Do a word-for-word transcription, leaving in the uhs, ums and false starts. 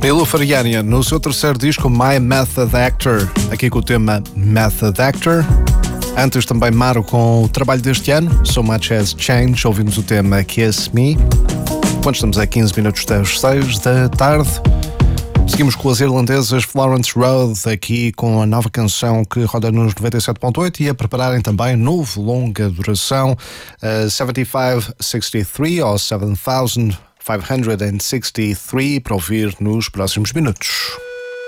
Pelo Fariania, no seu terceiro disco My Method Actor, aqui com o tema Method Actor. Antes também Maro com o trabalho deste ano, So Much Has Changed, ouvimos o tema Kiss Me. Quando estamos a quinze minutos das seis da tarde, seguimos com as irlandesas Florence Road, aqui com a nova canção que roda nos noventa e sete ponto oito e a prepararem também novo longa duração, uh, setenta e cinco sessenta e três ou sete mil quinhentos e sessenta e três, para ouvir nos próximos minutos.